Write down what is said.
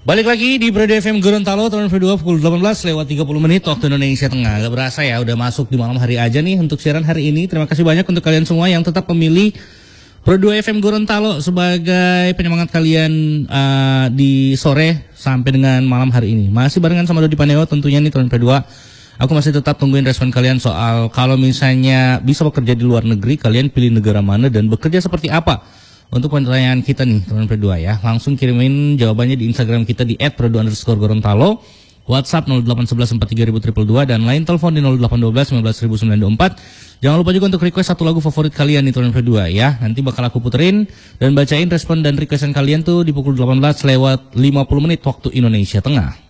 Balik lagi di Radio FM Gorontalo tahun 2020 pukul 18 lewat 30 menit waktu Indonesia Tengah. Gak berasa ya udah masuk di malam hari aja nih untuk siaran hari ini. Terima kasih banyak untuk kalian semua yang tetap memilih Radio FM Gorontalo sebagai penyemangat kalian di sore sampai dengan malam hari ini. Masih barengan sama Dodi Paneo tentunya nih tahun 2022. Aku masih tetap tungguin respon kalian soal kalau misalnya bisa bekerja di luar negeri, kalian pilih negara mana dan bekerja seperti apa? Untuk pertanyaan kita nih teman berdua ya, langsung kirimin jawabannya di Instagram kita di @produ_Gorontalo, WhatsApp 0811432222 dan lain telepon di 0812 19924. Jangan lupa juga untuk request satu lagu favorit kalian nih teman berdua ya. Nanti bakal aku puterin dan bacain respon dan requestan kalian tuh di pukul 18 lewat 50 menit waktu Indonesia Tengah.